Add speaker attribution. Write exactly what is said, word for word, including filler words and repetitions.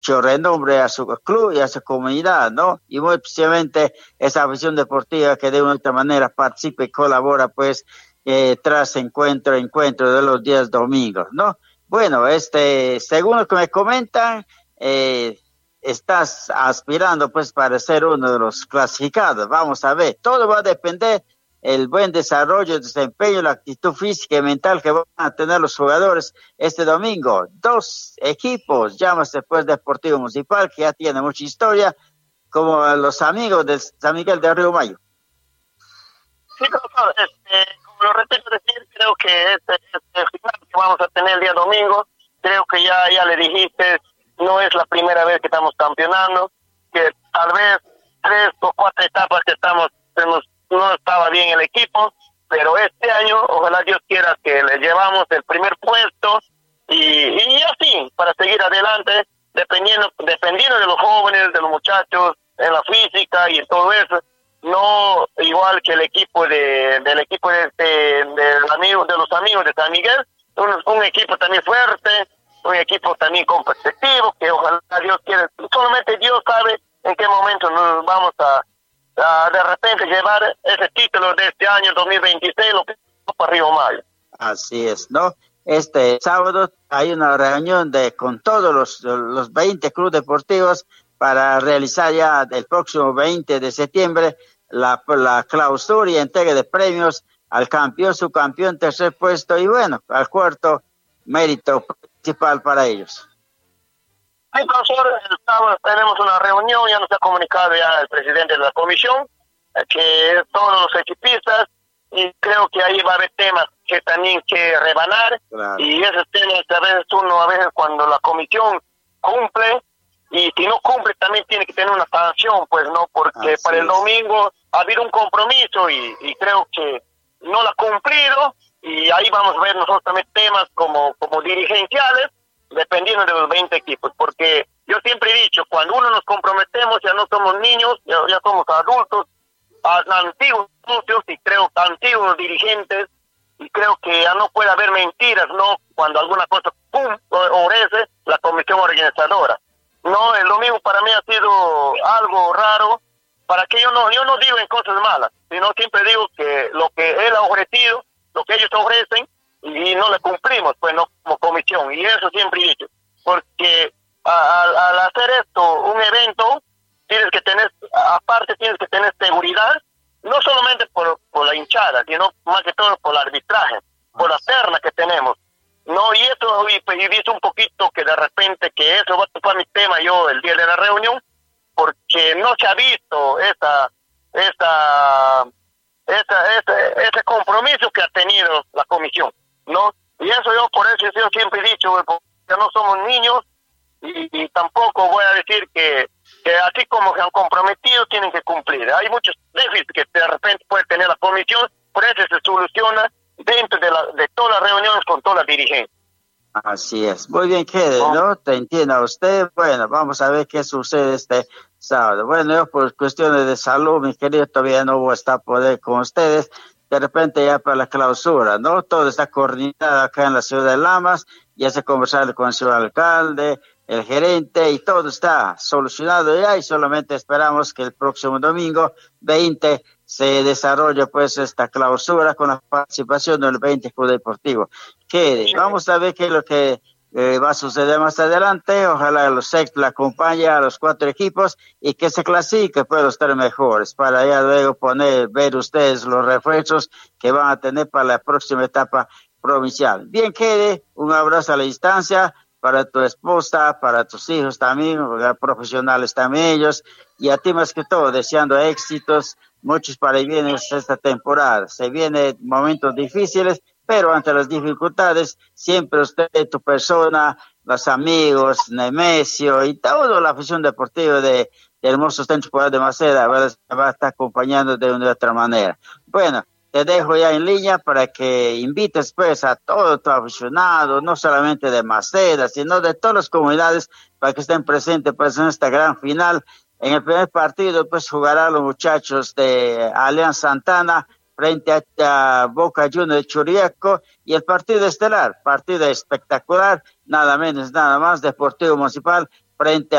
Speaker 1: mucho renombre a su club y a su comunidad, ¿no? Y muy especialmente esa afición deportiva que de una u otra manera participa y colabora, pues, eh, tras encuentro, encuentro de los días domingos, ¿no? Bueno, este, según lo que me comentan, eh, estás aspirando, pues, para ser uno de los clasificados. Vamos a ver, todo va a depender el buen desarrollo, desempeño, la actitud física y mental que van a tener los jugadores este domingo. Dos equipos, llámase pues Deportivo Municipal, que ya tiene mucha historia, como los amigos de San Miguel de Río Mayo.
Speaker 2: Sí, doctor, este, como lo repito decir, creo que este, este final que vamos a tener el día domingo, creo que ya, ya le dijiste, no es la primera vez que estamos campeonando, que tal vez tres o cuatro etapas que estamos, tenemos no estaba bien el equipo, pero este año, ojalá Dios quiera que le llevamos el primer puesto y, y así, para seguir adelante, dependiendo, dependiendo de los jóvenes, de los muchachos, en la física y en todo eso, no igual que el equipo de del equipo de, de, de, los, amigos, de los amigos de San Miguel, un, un equipo también fuerte, un equipo también competitivo, que ojalá Dios quiera, solamente Dios sabe en qué momento nos vamos a Uh, de repente llevar ese título de este año dos mil veintiséis, lo que para Río Mayo.
Speaker 1: Así es, ¿no? Este sábado hay una reunión de con todos los, los veinte clubes deportivos para realizar ya el próximo veinte de septiembre la, la clausura y entrega de premios al campeón, subcampeón, tercer puesto y bueno, al cuarto mérito principal para ellos.
Speaker 2: Sí, profesor, el sábado tenemos una reunión, ya nos ha comunicado ya el presidente de la comisión, eh, que todos los equipistas, y creo que ahí va a haber temas que también que rebanar, claro. Y esos temas a veces uno, a veces cuando la comisión cumple, y si no cumple también tiene que tener una sanción, pues no, porque Así para el domingo ha habido un compromiso y, y creo que no lo ha cumplido, y ahí vamos a ver nosotros también temas como, como dirigenciales, dependiendo de los veinte equipos, porque yo siempre he dicho, cuando uno nos comprometemos ya no somos niños, ya, ya somos adultos, antiguos socios y creo antiguos dirigentes, y creo que ya no puede haber mentiras, ¿no? Cuando alguna cosa, pum, obedece la comisión organizadora. No, el domingo para mí ha sido algo raro, para que yo no, yo no digo en cosas malas, sino siempre digo que lo que él ha ofrecido, lo que ellos ofrecen, y no le cumplimos, pues no como comisión, y eso siempre he dicho, porque al, al hacer esto, un evento, tienes que tener, aparte tienes que tener seguridad, no solamente por, por la hinchada, sino más que todo por el arbitraje, por la terna que tenemos, no, y esto, y, y visto un poquito que de repente, que eso va a tocar mi tema yo el día de la reunión, porque no se ha visto esa, esa, esa, ese, ese compromiso que ha tenido la comisión, ¿no? Y eso yo, por eso yo siempre he dicho, que no somos niños y, y tampoco voy a decir que, que así como se han comprometido tienen que cumplir. Hay muchos déficits que de repente puede tener la comisión, por eso se soluciona dentro de, la, de todas las reuniones con toda la dirigencia.
Speaker 1: Así es. Muy bien, Kede, ¿no? Te entiendo a usted. Bueno, vamos a ver qué sucede este sábado. Bueno, yo por cuestiones de salud, mi querido, todavía no voy a estar poder con ustedes. De repente ya para la clausura, ¿no? Todo está coordinado acá en la ciudad de Lamas, ya se conversaron con el señor alcalde, el gerente, y todo está solucionado ya, y solamente esperamos que el próximo domingo veinte se desarrolle pues esta clausura con la participación del veinte Club Deportivo. Que vamos a ver qué es lo que eh, va a suceder más adelante. Ojalá los sex la acompañe a los cuatro equipos y que se clasifique pues los tres mejores para ya luego poner, ver ustedes los refuerzos que van a tener para la próxima etapa provincial. Bien, Kede, un abrazo a la distancia para tu esposa, para tus hijos también, profesionales también ellos, y a ti más que todo, deseando éxitos, muchos parabienes esta temporada. Se vienen momentos difíciles, pero ante las dificultades, siempre usted, tu persona, los amigos, Nemesio y toda la afición deportiva de, de Hermoso Centro Poder de Maceda va, va a estar acompañando de una u otra manera. Bueno, te dejo ya en línea para que invites pues a todo tu aficionado, no solamente de Maceda, sino de todas las comunidades para que estén presentes pues en esta gran final. En el primer partido pues jugarán los muchachos de Alianza Santana frente a, a Boca Juniors de Churiaco, y el partido estelar, partido espectacular, nada menos, nada más, Deportivo Municipal frente a